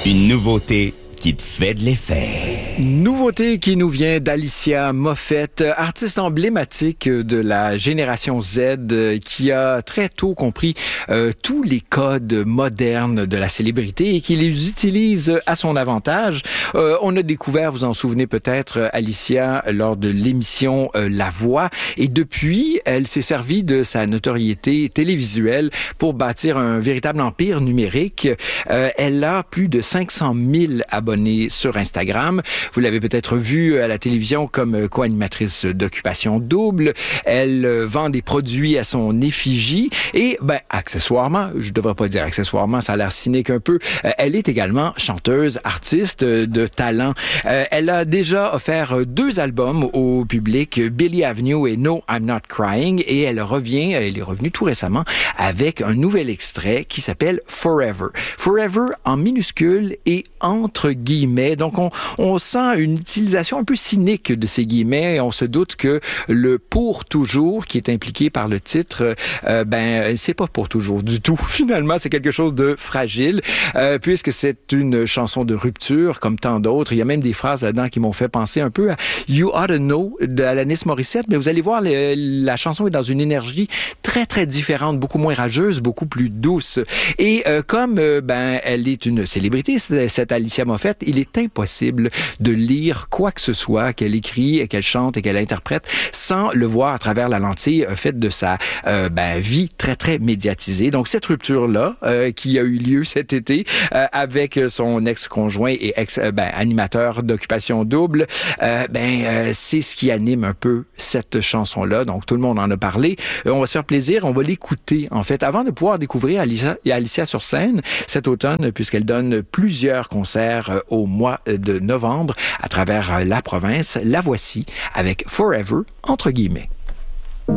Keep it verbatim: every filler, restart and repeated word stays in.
Une nouveauté qui te fait de l'effet. Nouveauté qui nous vient d'Alicia Moffett, artiste emblématique de la génération Z, qui a très tôt compris euh, tous les codes modernes de la célébrité et qui les utilise à son avantage. Euh, on a découvert, vous en souvenez peut-être, Alicia lors de l'émission euh, La Voix, et depuis, elle s'est servie de sa notoriété télévisuelle pour bâtir un véritable empire numérique. Euh, elle a plus de cinq cent mille abonnés sur Instagram. Vous l'avez peut-être vu à la télévision comme co-animatrice d'Occupation Double. Elle vend des produits à son effigie et, ben, accessoirement, je devrais pas dire accessoirement, ça a l'air cynique un peu, elle est également chanteuse, artiste de talent. Elle a déjà offert deux albums au public, Billy Avenue et No, I'm Not Crying, et elle revient, elle est revenue tout récemment avec un nouvel extrait qui s'appelle Forever. Forever en minuscule et entre guillemets. Donc, on, on sent une utilisation un peu cynique de ces guillemets et on se doute que le pour toujours qui est impliqué par le titre, euh, ben, c'est pas pour toujours du tout. Finalement, c'est quelque chose de fragile, euh, puisque c'est une chanson de rupture, comme tant d'autres. Il y a même des phrases là-dedans qui m'ont fait penser un peu à You Ought to Know d'Alanis Morissette, mais vous allez voir, le, la chanson est dans une énergie très, très différente, beaucoup moins rageuse, beaucoup plus douce. Et euh, comme euh, ben, elle est une célébrité, cette Alicia Moffett, il est impossible de lire quoi que ce soit qu'elle écrit, qu'elle chante et qu'elle interprète sans le voir à travers la lentille faite de sa euh, ben, vie très, très médiatisée. Donc, cette rupture-là, euh, qui a eu lieu cet été euh, avec son ex-conjoint et ex-animateur ben, d'Occupation Double, euh, ben, euh, c'est ce qui anime un peu cette chanson-là. Donc, tout le monde en a parlé. Euh, on va se faire plaisir, on va l'écouter, en fait, avant de pouvoir découvrir Alicia, Alicia sur scène cet automne, puisqu'elle donne plusieurs concerts au mois de novembre à travers la province. La voici avec Forever, entre guillemets.